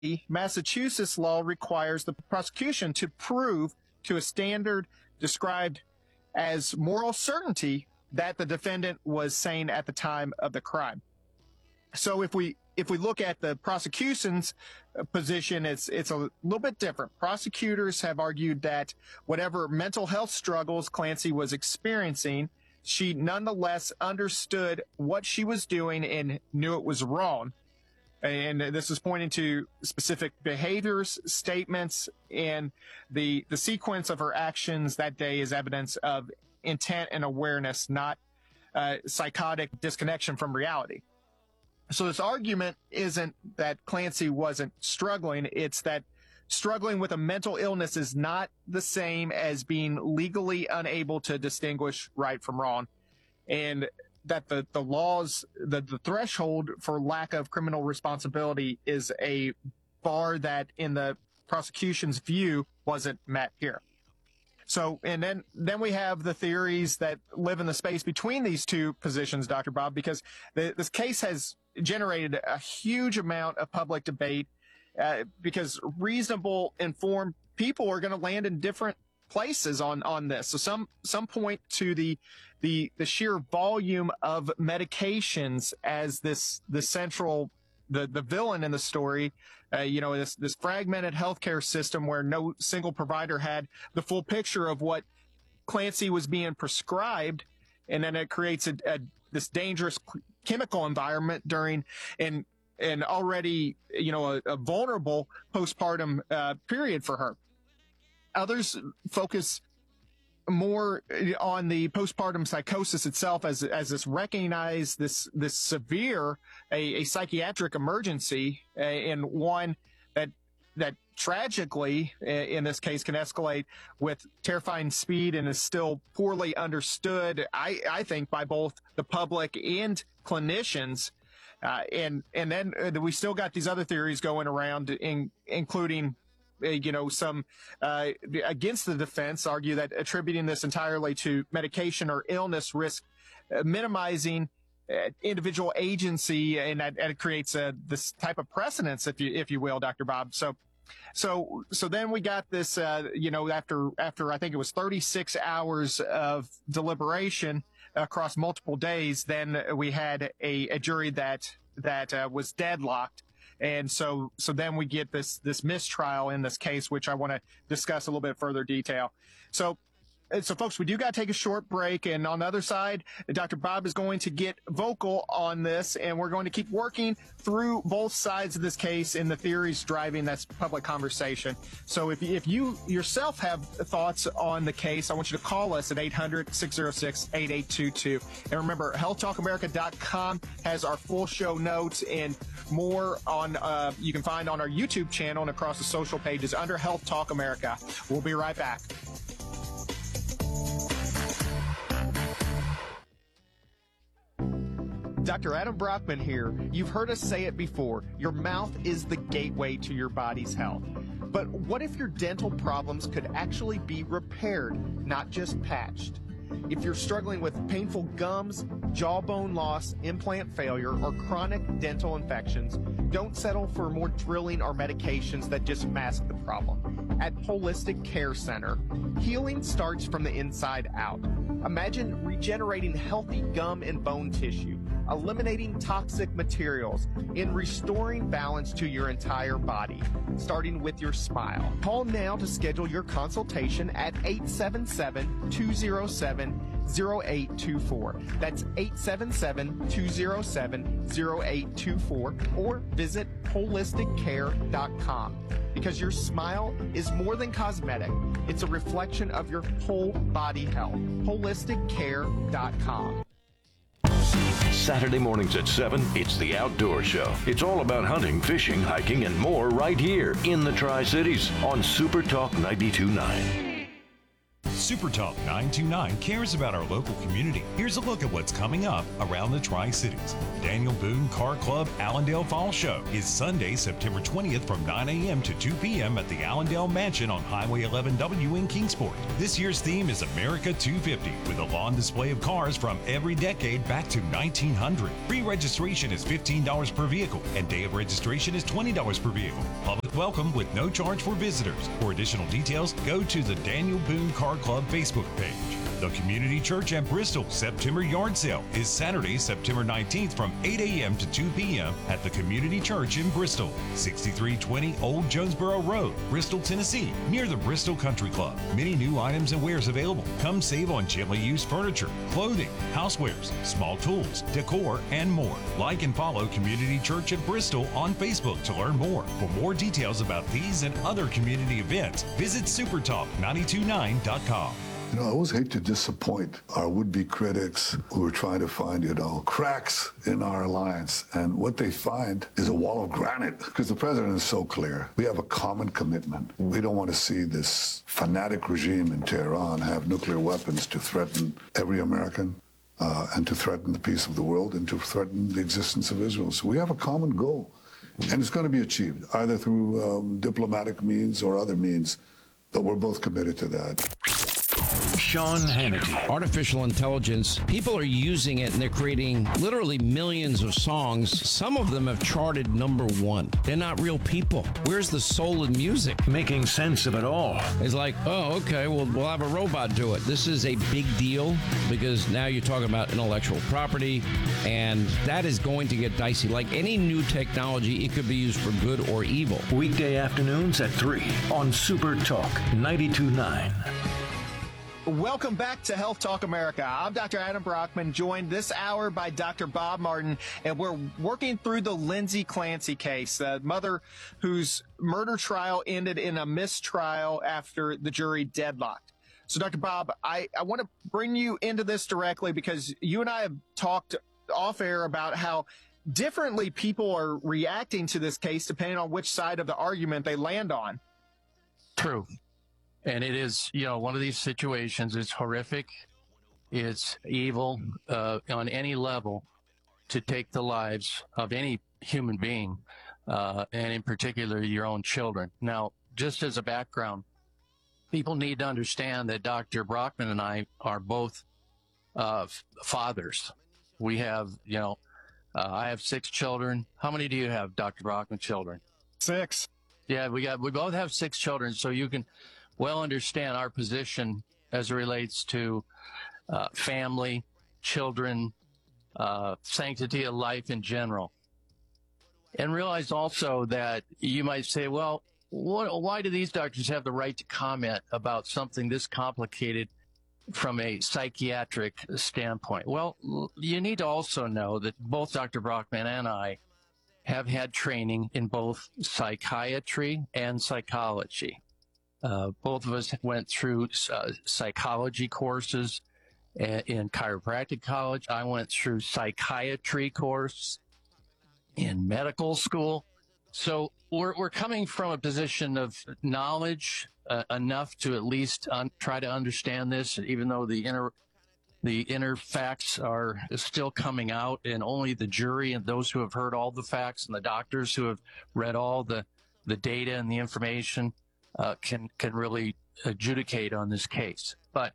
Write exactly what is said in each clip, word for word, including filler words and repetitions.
Massachusetts law requires the prosecution to prove to a standard described as moral certainty that the defendant was sane at the time of the crime. So if we if we look at the prosecution's position, it's it's a little bit different. Prosecutors have argued that whatever mental health struggles Clancy was experiencing, she nonetheless understood what she was doing and knew it was wrong. And this is pointing to specific behaviors, statements, and the the sequence of her actions that day is evidence of intent and awareness, not uh, psychotic disconnection from reality. So this argument isn't that Clancy wasn't struggling, it's that struggling with a mental illness is not the same as being legally unable to distinguish right from wrong. And that the, the laws, the, the threshold for lack of criminal responsibility is a bar that in the prosecution's view wasn't met here. So, and then, then we have the theories that live in the space between these two positions, Doctor Bob, because the, this case has generated a huge amount of public debate uh, because reasonable, informed people are going to land in different places on on this. So some some point to the the the sheer volume of medications as this the central the the villain in the story. Uh, you know, this this fragmented healthcare system where no single provider had the full picture of what Clancy was being prescribed, and then it creates a, a this dangerous chemical environment during and and already you know a, a vulnerable postpartum uh, period for her. Others focus more on the postpartum psychosis itself as as this recognized this this severe a, a psychiatric emergency uh, and one that that tragically in this case can escalate with terrifying speed and is still poorly understood, I, I think, by both the public and clinicians. Uh, and and then uh, we still got these other theories going around, in, including you know, some uh, against the defense argue that attributing this entirely to medication or illness risk uh, minimizing uh, individual agency, and that, and it creates a, this type of precedence, if you if you will, Doctor Bob. So, so so then we got this, uh, you know, after after I think it was thirty-six hours of deliberation across multiple days, then we had a, a jury that that uh, was deadlocked. And so, so then we get this, this mistrial in this case, which I want to discuss a little bit further detail. So, so folks, we do got to take a short break. And on the other side, Doctor Bob is going to get vocal on this, and we're going to keep working through both sides of this case and the theories driving this public conversation. So if, if you yourself have thoughts on the case, I want you to call us at eight hundred, six oh six, eight eight two two. And remember, health talk america dot com has our full show notes and more on, uh, you can find on our YouTube channel and across the social pages under Health Talk America. We'll be right back. Doctor Adam Brockman here. You've heard us say it before. Your mouth is the gateway to your body's health. But what if your dental problems could actually be repaired, not just patched? If you're struggling with painful gums, jawbone loss, implant failure, or chronic dental infections, don't settle for more drilling or medications that just mask the problem. At Holistic Care Center, healing starts from the inside out. Imagine regenerating healthy gum and bone tissue, eliminating toxic materials, and restoring balance to your entire body, starting with your smile. Call now to schedule your consultation at eight seven seven, two oh seven, oh eight two four. That's eight seven seven, two oh seven, oh eight two four, or visit holistic care dot com. Because your smile is more than cosmetic. It's a reflection of your whole body health. holistic care dot com. Saturday mornings at seven, it's The Outdoor Show. It's all about hunting, fishing, hiking, and more right here in the Tri-Cities on Super Talk ninety-two point nine. Super Talk nine two nine cares about our local community. Here's a look at what's coming up around the Tri-Cities. Daniel Boone Car Club Allendale Fall Show is Sunday, September twentieth from nine a.m. to two p.m. at the Allendale Mansion on Highway eleven W in Kingsport. This year's theme is America two fifty, with a lawn display of cars from every decade back to nineteen hundred. Pre-registration is fifteen dollars per vehicle, and day of registration is twenty dollars per vehicle. Public welcome with no charge for visitors. For additional details, go to the Daniel Boone Car Club Facebook page. The Community Church at Bristol September Yard Sale is Saturday, September nineteenth from eight a.m. to two p.m. at the Community Church in Bristol, sixty-three twenty Old Jonesboro Road, Bristol, Tennessee, near the Bristol Country Club. Many new items and wares available. Come save on gently used furniture, clothing, housewares, small tools, decor, and more. Like and follow Community Church at Bristol on Facebook to learn more. For more details about these and other community events, visit super talk nine two nine dot com. You know, I always hate to disappoint our would-be critics who are trying to find, you know, cracks in our alliance. And what they find is a wall of granite, because the president is so clear. We have a common commitment. We don't want to see this fanatic regime in Tehran have nuclear weapons to threaten every American uh, and to threaten the peace of the world and to threaten the existence of Israel. So we have a common goal, and it's going to be achieved either through um, diplomatic means or other means, but we're both committed to that. Sean Hannity. Artificial intelligence, people are using it and they're creating literally millions of songs. Some of them have charted number one. They're not real people. Where's the soul in music? Making sense of it all. It's like, oh, okay, well, we'll have a robot do it. This is a big deal because now you're talking about intellectual property, and that is going to get dicey. Like any new technology, it could be used for good or evil. Weekday afternoons at three on Super Talk ninety-two point nine. Welcome back to Health Talk America. I'm Doctor Adam Brockman, joined this hour by Doctor Bob Martin, and we're working through the Lindsay Clancy case, the mother whose murder trial ended in a mistrial after the jury deadlocked. So, Doctor Bob, I, I want to bring you into this directly because you and I have talked off air about how differently people are reacting to this case depending on which side of the argument they land on. True. And it is, you know, one of these situations. It's horrific. It's evil uh, on any level to take the lives of any human being, uh, and in particular, your own children. Now, just as a background, people need to understand that Doctor Brockman and I are both uh, fathers. We have, you know, uh, I have six children. How many do you have, Doctor Brockman, children? Six. Yeah, we got. We both have six children, so you can well understand our position as it relates to uh, family, children, uh, sanctity of life in general. And realize also that you might say, well, what, why do these doctors have the right to comment about something this complicated from a psychiatric standpoint? Well, you need to also know that both Doctor Brockman and I have had training in both psychiatry and psychology. Uh, both of us went through uh, psychology courses a- in chiropractic college. I went through psychiatry course in medical school. So we're we're coming from a position of knowledge uh, enough to at least un- try to understand this, even though the inner the inner facts are still coming out, and only the jury and those who have heard all the facts and the doctors who have read all the the data and the information Uh, can can really adjudicate on this case. But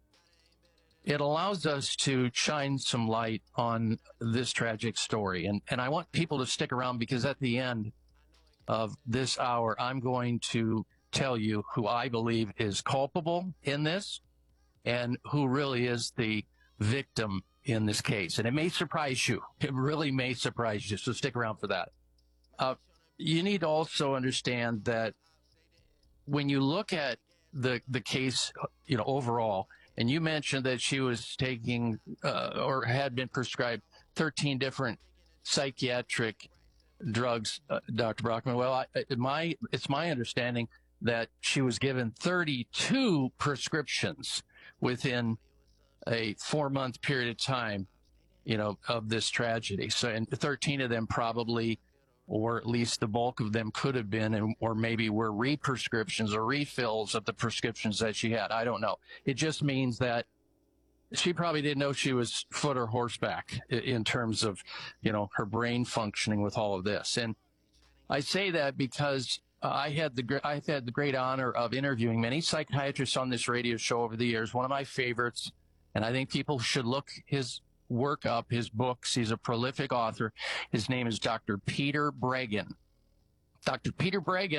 it allows us to shine some light on this tragic story. And, and I want people to stick around, because at the end of this hour, I'm going to tell you who I believe is culpable in this and who really is the victim in this case. And it may surprise you. It really may surprise you. So stick around for that. Uh, you need to also understand that when you look at the the case, you know, overall, and you mentioned that she was taking uh, or had been prescribed thirteen different psychiatric drugs, uh, Doctor Brockman. Well, I, it, my it's my understanding that she was given thirty-two prescriptions within a four-month period of time, you know, of this tragedy. So, and thirteen of them probably or at least the bulk of them could have been, and or maybe were re-prescriptions or refills of the prescriptions that she had. I don't know. It just means that she probably didn't know she was foot or horseback in terms of, you know, her brain functioning with all of this. And I say that because uh, I had the I've had the great honor of interviewing many psychiatrists on this radio show over the years. One of my favorites, and I think people should look his work up, his books. He's a prolific author. His name is Doctor Peter Breggin. Doctor Peter Breggin